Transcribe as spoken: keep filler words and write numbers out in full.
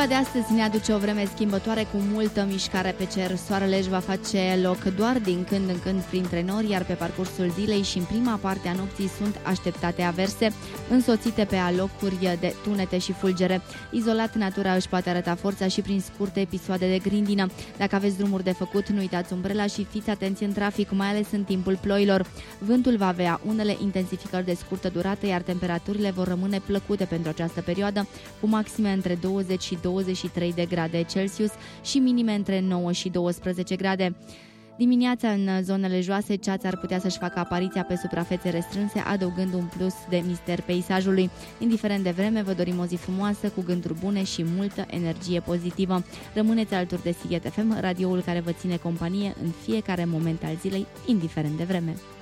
Ziua de astăzi ne aduce o vreme schimbătoare cu multă mișcare pe cer. Soarele își va face loc doar din când în când printre nori, iar pe parcursul zilei și în prima parte a nopții sunt așteptate averse, însoțite pe alocuri de tunete și fulgere. Izolat, natura își poate arăta forța și prin scurte episoade de grindină. Dacă aveți drumuri de făcut, nu uitați umbrela și fiți atenți în trafic, mai ales în timpul ploilor. Vântul va avea unele intensificări de scurtă durată, iar temperaturile vor rămâne plăcute pentru această perioadă, cu maxime între douăzeci și douăzeci și trei de grade Celsius și minime între nouă și douăsprezece grade. Dimineața, în zonele joase, ceața ar putea să-și facă apariția pe suprafețe restrânse, adăugând un plus de mister peisajului. Indiferent de vreme, vă dorim o zi frumoasă, cu gânduri bune și multă energie pozitivă. Rămâneți alături de Sighet F M, radioul care vă ține companie în fiecare moment al zilei, indiferent de vreme.